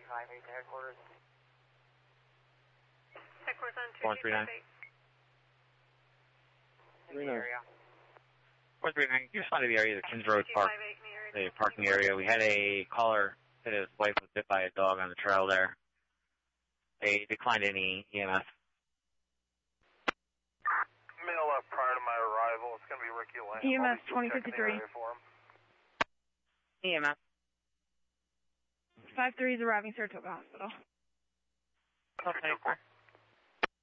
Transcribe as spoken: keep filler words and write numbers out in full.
five eight to headquarters. Headquarters on Four two three two nine. five eight. In the area. four three nine, you responded to the area of the Kins Road Park, the the parking area. We had a caller that his wife was bit by a dog on the trail there. They declined any E M S. Mail up prior to my arrival. It's going to be Ricky Lamb. E M S twenty fifty-three. E M S. five three is arriving Saratoga Hospital. Okay.